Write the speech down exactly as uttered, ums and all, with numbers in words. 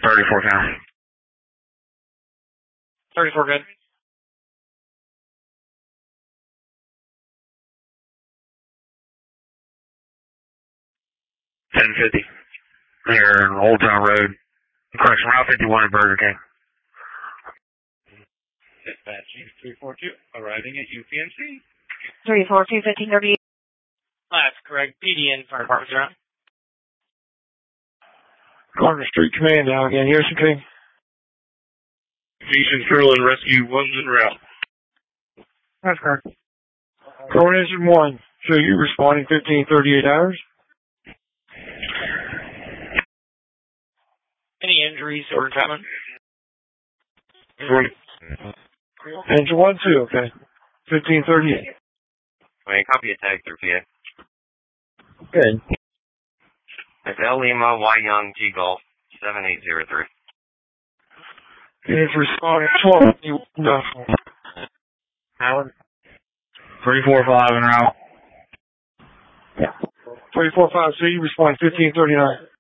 thirty-four count. thirty-four good. ten fifty. Near Old Town Road. Correction, Route fifty-one at Burger King. Dispatch three four two, arriving at U P M C. three four two, fifteen thirty-eight. That's correct. P D N, Fire Department zero. Gardner Street Command now again. Here's the King. Station Sterling Rescue one's en route. That's correct. Coordination one. So you responding fifteen thirty-eight hours? Any injuries or entrapment? Engine one, two, okay. fifteen thirty-eight. Wait, copy a tag through P A. Good. It's L Lima Y Young G Golf seven eight zero three. It's responding twelve. No. Howard? three four five en route. three four five C, responding fifteen thirty-nine.